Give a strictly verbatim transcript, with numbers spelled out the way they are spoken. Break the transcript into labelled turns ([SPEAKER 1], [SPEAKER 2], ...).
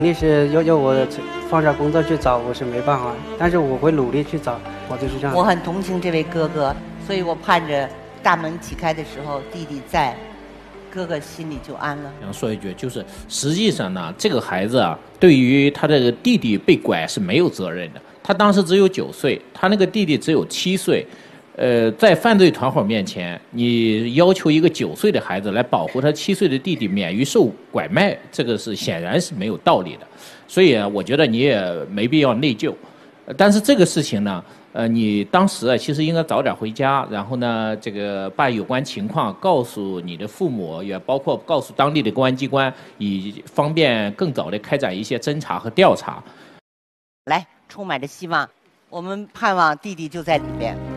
[SPEAKER 1] 历史要要我放下工作去找，我是没办法，但是我会努力去找，我就是这样。
[SPEAKER 2] 我很同情这位哥哥，所以我盼着大门启开的时候，弟弟在，哥哥心里就安了。
[SPEAKER 3] 想说一句，就是实际上呢，这个孩子啊，对于他这个弟弟被拐是没有责任的。他当时只有九岁，他那个弟弟只有七岁。呃，在犯罪团伙面前，你要求一个九岁的孩子来保护他七岁的弟弟免于受拐卖，这个是显然是没有道理的。所以啊，我觉得你也没必要内疚。但是这个事情呢，呃，你当时啊，其实应该早点回家，然后呢，这个把有关情况告诉你的父母，也包括告诉当地的公安机关，以方便更早的开展一些侦查和调查。
[SPEAKER 2] 来，充满着希望，我们盼望弟弟就在里边。